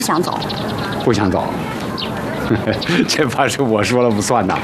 想走， 不想走，这怕是我说了不算呐。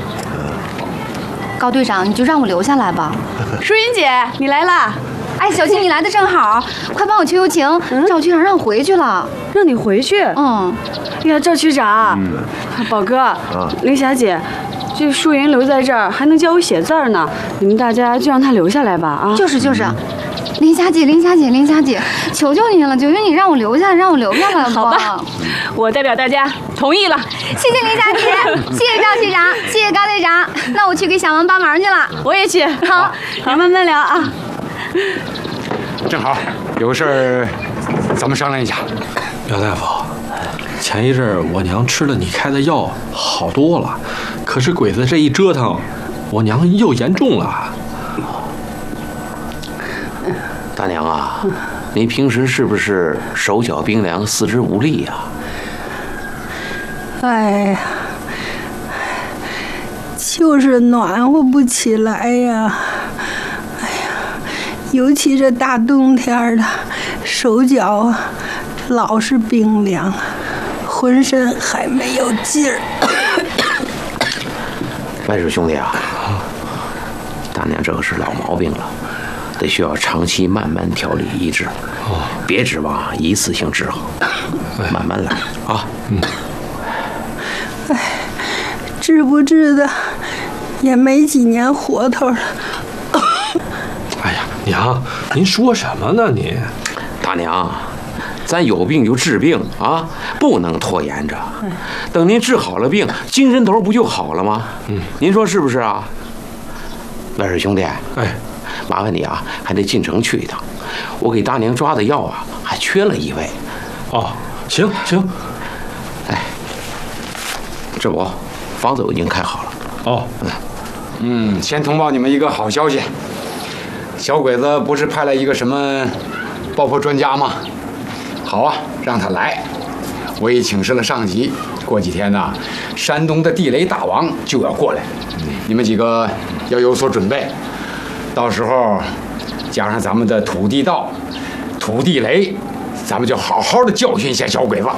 高队长，你就让我留下来吧。 淑云姐，你来啦！ 哎，小青，你来的正好，快帮我求求情，赵区长让我回去了。 让你回去？呀，赵区长，宝哥，林霞姐，这淑云留在这儿还能教我写字呢，你们大家就让她留下来吧啊！ 就是，林霞姐，求求你了，求求你让我留下来，吧。 好吧，我代表大家同意了。 谢谢林霞姐，谢谢赵区长，谢谢高队长。那我去给小王帮忙去了。 我也去。 好， 慢慢聊啊。 正好有个事儿，咱们商量一下。 廖大夫，前一阵我娘吃了你开的药，好多了，可是鬼子这一折腾，我娘又严重了。 大娘啊，你平时是不是手脚冰凉、四肢无力呀？ 哎呀，就是暖和不起来呀。哎呀，尤其这大冬天的，手脚啊老是冰凉，浑身还没有劲儿。 白水兄弟啊，大娘这个是老毛病了。得需要长期慢慢调理医治，别指望一次性治好，慢慢来啊。 哎，治不治的也没几年活头了。 哎呀，娘，您说什么呢你？ 大娘，咱有病就治病啊，不能拖延着。等您治好了病，精神头不就好了吗？您说是不是啊？白水兄弟，麻烦你啊，还得进城去一趟。我给大娘抓的药啊，还缺了一味。 行。 这不，房子我已经开好了。 先通报你们一个好消息，小鬼子不是派来一个什么爆破专家吗？好啊，让他来。我已请示了上级，过几天呢，山东的地雷大王就要过来，你们几个要有所准备。到时候加上咱们的土地道、土地雷，咱们就好好的教训一下小鬼子。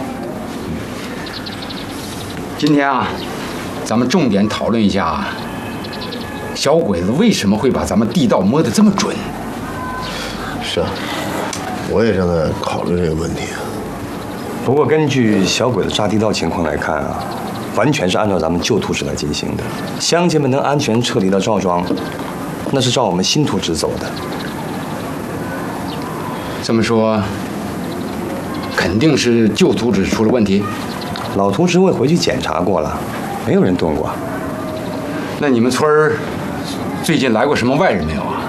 今天啊，咱们重点讨论一下小鬼子为什么会把咱们地道摸得这么准。 是啊，我也正在考虑这个问题。 不过根据小鬼子炸地道情况来看啊，完全是按照咱们旧图纸来进行的。乡亲们能安全撤离到赵庄，那是照我们新图纸走的。 这么说，肯定是旧图纸出了问题。 老图纸我也回去检查过了，没有人动过。 那你们村儿最近来过什么外人没有啊？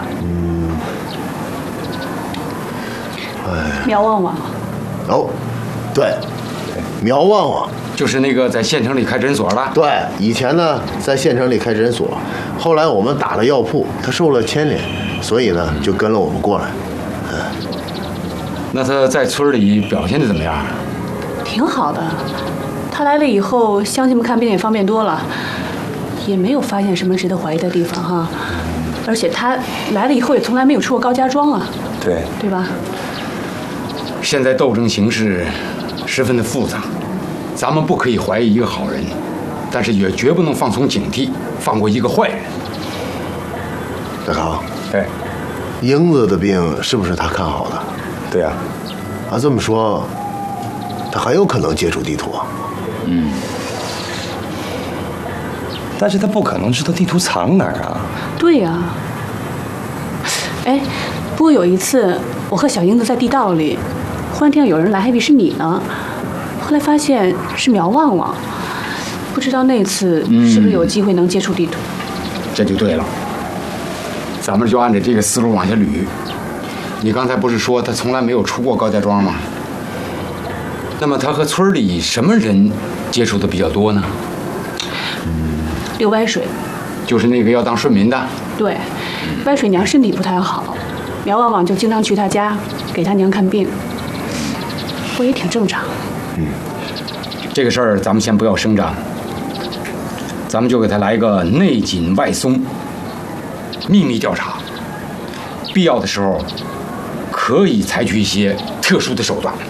苗旺旺。 对，苗旺旺就是那个在县城里开诊所的。 对，以前呢在县城里开诊所，后来我们打了药铺，他受了牵连，所以呢就跟了我们过来。 那他在村里表现得怎么样？ 挺好的，他来了以后，乡亲们看病也方便多了，也没有发现什么值得怀疑的地方哈。而且他来了以后也从来没有出过高家庄啊，对吧？ 现在斗争形势十分的复杂，咱们不可以怀疑一个好人，但是也绝不能放松警惕，放过一个坏人。 大康， 英子的病是不是他看好的？对呀。 啊，这么说，他很有可能接触地图啊。 但是他不可能知道地图藏哪儿啊。 对呀。不过有一次我和小英子在地道里，忽然听到有人来，还以为是你呢。后来发现是苗旺旺，不知道那次是不是有机会能接触地图。 这就对了，咱们就按照这个思路往下捋。你刚才不是说他从来没有出过高家庄吗？那么他和村里什么人接触的比较多呢？ 刘白水， 就是那个要当顺民的。 对，白水娘身体不太好，苗旺旺就经常去她家给她娘看病，不过也挺正常。 这个事儿咱们先不要声张，咱们就给他来一个内紧外松，秘密调查，必要的时候可以采取一些特殊的手段。